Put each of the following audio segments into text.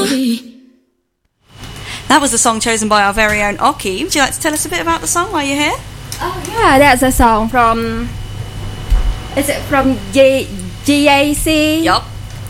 That was the song chosen by our very own Oki. Would you like to tell us a bit about the song while you're here? Oh yeah, that's a song from. Is it from GAC? Yup.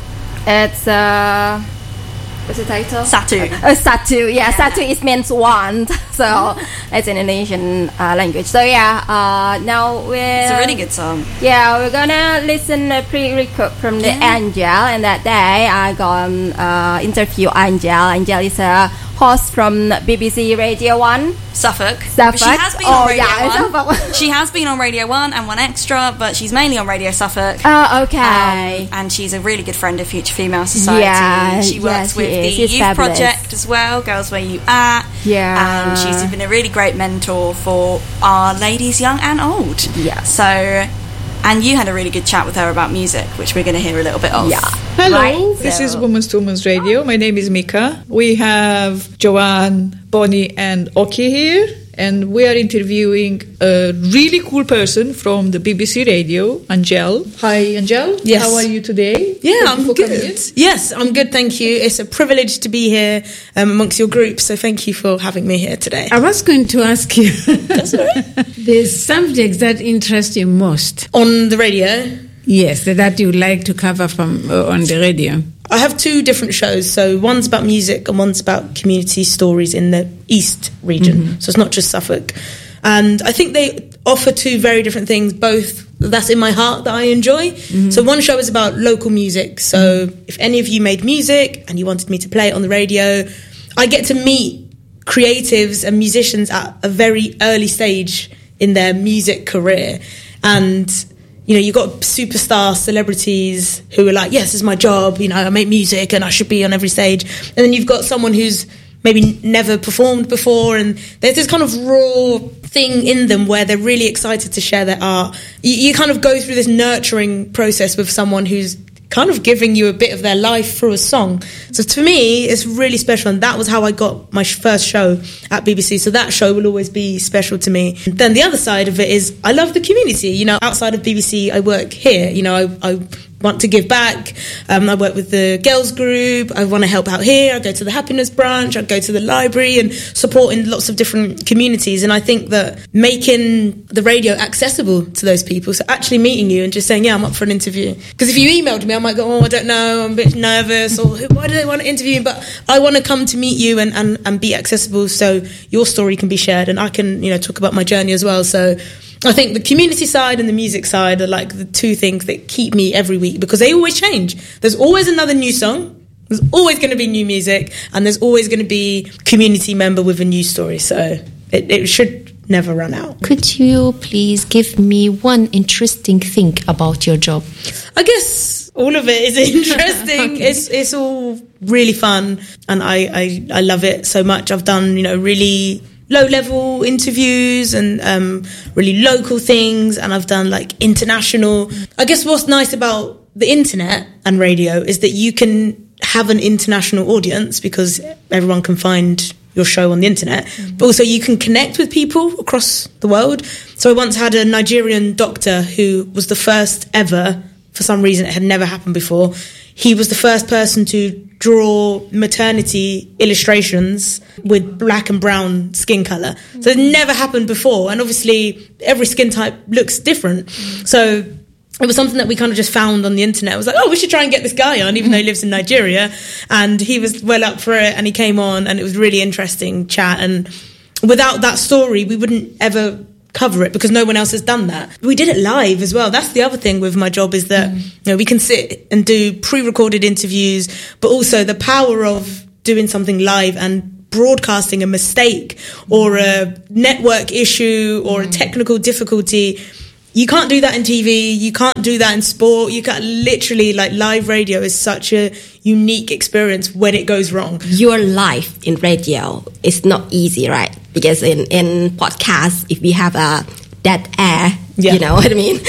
It's what's the title? Satu. Satu. Yeah, Satu is means one. So it's an Indonesian language. So yeah, now it's a really good song. Yeah, we're gonna listen a pre-record from the Angel, and that day I gonna interview Angel. Angel is a host from BBC Radio 1 Suffolk. She has been on Radio 1. She has been on Radio 1 and 1 Extra, but she's mainly on Radio Suffolk. Oh, okay. And she's a really good friend of Future Female Society. Yeah, she works with the She's Youth fabulous. Project as well, Girls Where You At. Yeah. And she's been a really great mentor for our ladies young and old. Yeah. So... And you had a really good chat with her about music, which we're going to hear a little bit of. Yeah. Hello, Right, this so- is Women's to Women's Radio. My name is Mika. We have Joanne, Bonnie and Oki here. And we are interviewing a really cool person from the BBC Radio, Angel. Hi, Angel. Yes. How are you today? Yeah, Thank you I'm for coming good. in. Yes, I'm good, thank you. It's a privilege to be here amongst your group, so thank you for having me here today. I was going to ask you That's all right. the subjects that interest you most. On the radio, Yes, that you like to cover from on the radio. I have two different shows. So one's about music and one's about community stories in the East region. So it's not just Suffolk. And I think they offer two very different things, both that's in my heart that I enjoy. So one show is about local music. So if any of you made music and you wanted me to play it on the radio, I get to meet creatives and musicians at a very early stage in their music career. And you know, you've got superstar celebrities who are like, yes, it's my job, you know, I make music and I should be on every stage. And then you've got someone who's maybe never performed before, and there's this kind of raw thing in them where they're really excited to share their art. You kind of go through this nurturing process with someone who's kind of giving you a bit of their life through a song. So to me, it's really special, and that was how I got my first show at BBC. So that show will always be special to me. Then the other side of it is I love the community. You know, outside of BBC, I work here. You know, I want to give back. I work with the girls group. I want to help out here. I go to the happiness branch. I go to the library and support in lots of different communities. And I think that making the radio accessible to those people, so actually meeting you and just saying, yeah, I'm up for an interview. Because if you emailed me, I might go, oh, I don't know, I'm a bit nervous, or why do they want to interview me? But I want to come to meet you and be accessible so your story can be shared and I can, you know, talk about my journey as well. So I think the community side and the music side are like the two things that keep me every week, because they always change. There's always another new song, there's always going to be new music, and there's always going to be a community member with a new story. So it should never run out. Could you please give me one interesting thing about your job? I guess all of it is interesting. Okay. It's all really fun, and I love it so much. I've done, you know, really low-level interviews and really local things, and I've done like international. I guess what's nice about the internet and radio is that you can have an international audience because everyone can find your show on the internet, but also you can connect with people across the world. So I once had a Nigerian doctor who was the first ever, for some reason it had never happened before, he was the first person to draw maternity illustrations with black and brown skin colour. So it never happened before. And obviously every skin type looks different. So it was something that we kind of just found on the internet. It was like, oh, we should try and get this guy on, even though he lives in Nigeria. And he was well up for it, and he came on, and it was really interesting chat. And without that story, we wouldn't ever cover it because no one else has done that. We did it live as well. That's the other thing with my job, is that you know, we can sit and do pre-recorded interviews, but also the power of doing something live and broadcasting a mistake or a network issue or a technical difficulty. You can't do that in TV, you can't do that in sport, you can't, literally, like, live radio is such a unique experience when it goes wrong. Your life in radio is not easy, right? Because in podcasts, if we have a dead air, you know what I mean?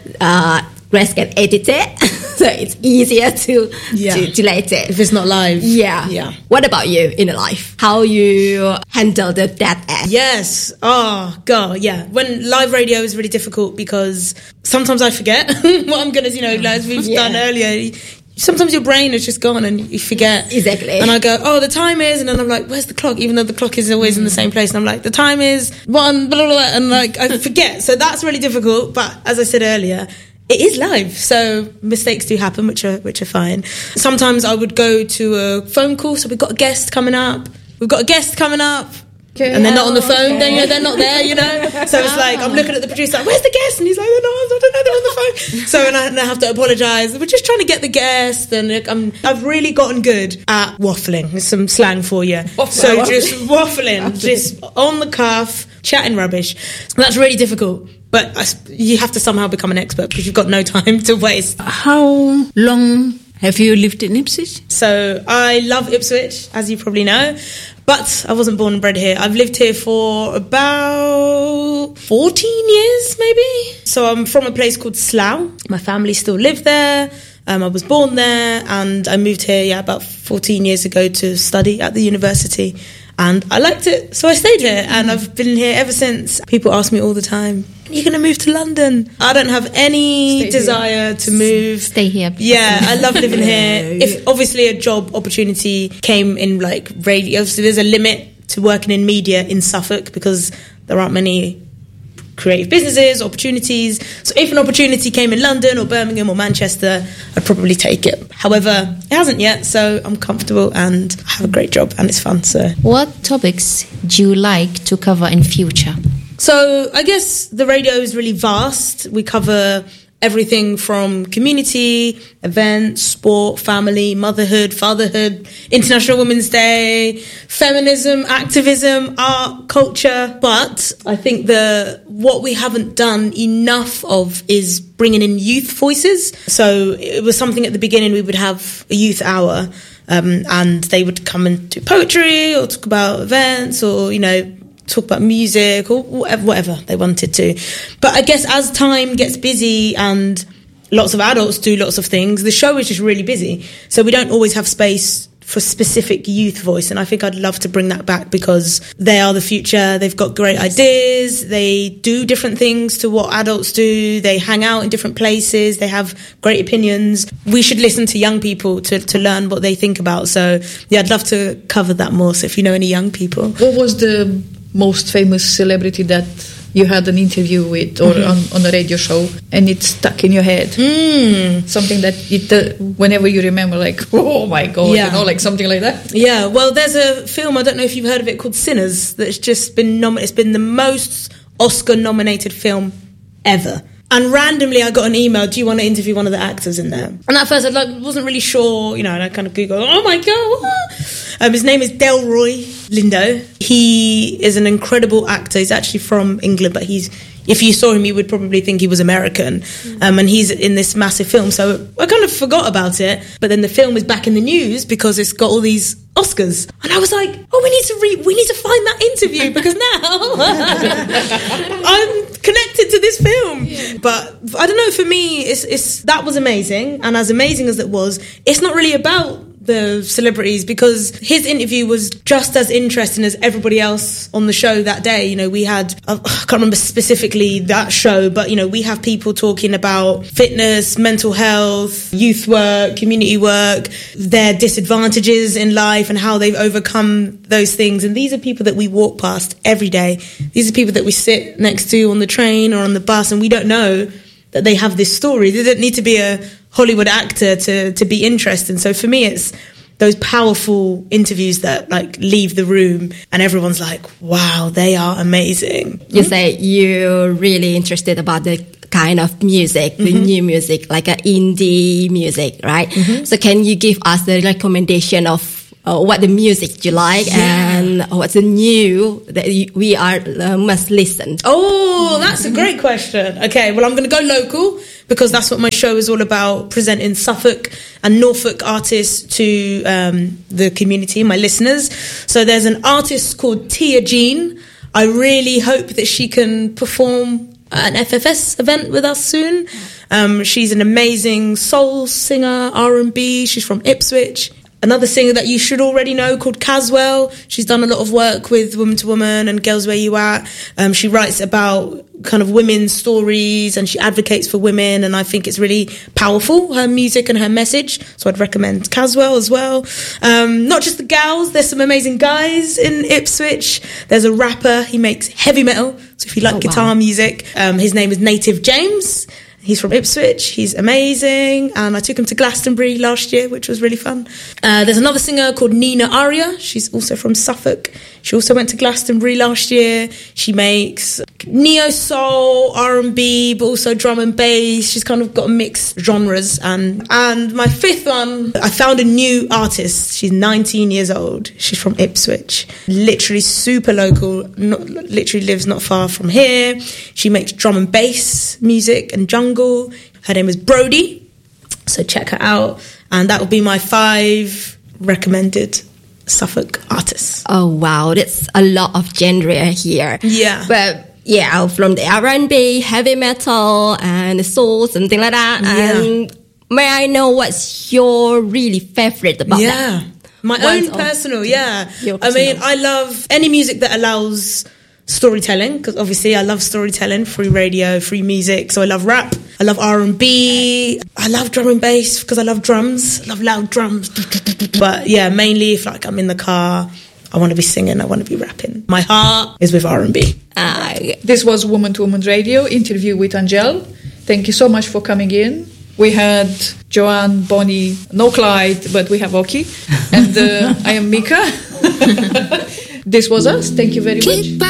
Grace can edit it, so it's easier to delete it. If it's not live. Yeah. What about you in life? How you handle the dead air? Yes. Oh, God, yeah. When live radio is really difficult because sometimes I forget what I'm going to, you know, like as we've done earlier, sometimes your brain is just gone and you forget. Exactly. And I go, oh, the time is, and then I'm like, where's the clock? Even though the clock is always in the same place. And I'm like, the time is 1, blah, blah, blah, and like, I forget. So that's really difficult. But as I said earlier, it is live, so mistakes do happen, which are fine. Sometimes I would go to a phone call, so we've got a guest coming up. And they're not on the phone, then they're not there, So it's like, I'm looking at the producer, like, where's the guest? And he's like, I don't know, they're on the phone. So and I have to apologise. We're just trying to get the guest, and I've really gotten good at waffling. There's some slang for you. So just waffling, just on the cuff, chatting rubbish. That's really difficult. But you have to somehow become an expert because you've got no time to waste. How long have you lived in Ipswich? So I love Ipswich, as you probably know, but I wasn't born and bred here. I've lived here for about 14 years, maybe. So I'm from a place called Slough. My family still live there. I was born there, and I moved here, about 14 years ago to study at the university. And I liked it, so I stayed here, and I've been here ever since. People ask me all the time, you're going to move to London? I don't have any desire to move. Stay here. Yeah, I love living here. If obviously a job opportunity came in like radio, obviously there's a limit to working in media in Suffolk because there aren't many creative businesses, opportunities. So if an opportunity came in London or Birmingham or Manchester, I'd probably take it. However, it hasn't yet, so I'm comfortable and I have a great job and it's fun. So, what topics do you like to cover in future? So I guess the radio is really vast. We cover everything from community, events, sport, family, motherhood, fatherhood, International Women's Day, feminism, activism, art, culture. But I think what we haven't done enough of is bringing in youth voices. So it was something at the beginning, we would have a youth hour, and they would come and do poetry or talk about events or, talk about music or whatever they wanted to. But I guess as time gets busy and lots of adults do lots of things, the show is just really busy. So we don't always have space for specific youth voice. And I think I'd love to bring that back because they are the future. They've got great ideas. They do different things to what adults do. They hang out in different places. They have great opinions. We should listen to young people to learn what they think about. So yeah, I'd love to cover that more. So if you know any young people. What was the most famous celebrity that you had an interview with or on a radio show and it stuck in your head? Something that whenever you remember, like, oh my God, like something like that? Yeah, well, there's a film, I don't know if you've heard of it, called Sinners, that's just been it's been the most Oscar-nominated film ever. And randomly I got an email, do you want to interview one of the actors in there? And at first I wasn't really sure, and I kind of Googled, oh my God. His name is Delroy Lindo. He is an incredible actor. He's actually from England, but if you saw him, you would probably think he was American. And he's in this massive film. So I kind of forgot about it. But then the film is back in the news because it's got all these Oscars. And I was like, oh, we need to find that interview because now I'm connected to this film. Yeah. But I don't know, for me, that was amazing. And as amazing as it was, it's not really about the celebrities because his interview was just as interesting as everybody else on the show that day. We had, I can't remember specifically that show, but we have people talking about fitness, mental health, youth work, community work, their disadvantages in life and how they've overcome those things. And these are people that we walk past every day. These are people that we sit next to on the train or on the bus, and we don't know that they have this story. They don't need to be a Hollywood actor to be interesting. So for me, it's those powerful interviews that leave the room and everyone's like, wow, they are amazing. You say you're really interested about the kind of music, the new music, like indie music, right? So can you give us the recommendation of what the music you like and what's the new that we must listen? Oh, that's a great question. Okay, well, I'm going to go local because that's what my show is all about, presenting Suffolk and Norfolk artists to the community, my listeners. So there's an artist called Tia Jean. I really hope that she can perform at an FFS event with us soon. She's an amazing soul singer, R&B. She's from Ipswich. another singer that you should already know called Caswell. She's done a lot of work with Woman to Woman and Girls Where You At. She writes about kind of women's stories and she advocates for women, and I think it's really powerful, her music and her message. So I'd recommend Caswell as well. Not just the gals, there's some amazing guys in Ipswich. There's a rapper, he makes heavy metal. So if you like guitar music, his name is Native James. He's from Ipswich. He's amazing. And I took him to Glastonbury last year, which was really fun. There's another singer called Nina Aria. She's also from Suffolk. She also went to Glastonbury last year. She makes neo-soul, R&B, but also drum and bass. She's kind of got mixed genres. And my fifth one, I found a new artist. She's 19 years old. She's from Ipswich. Literally super local. Literally lives not far from here. She makes drum and bass music and jungle. Her name is Brody, so check her out. And that will be my 5 recommended Suffolk artists. Oh wow, that's a lot of genre here. Yeah. But yeah, from the R&B, heavy metal, and soul, something like that. Yeah. And may I know what's your really favorite about that? My own personal, Your I mean, personal. I love any music that allows storytelling, because obviously I love storytelling through radio, through music. So I love rap, I love R&B, I love drum and bass because I love drums, I love loud drums. But yeah, mainly if like I'm in the car, I want to be singing, I want to be rapping. My heart is with R&B. This was Woman to Woman Radio interview with Angel. Thank you so much for coming in. We had Joanne, Bonnie, no Clyde, but we have Oki. And I am Mika. This was us. Thank you very much.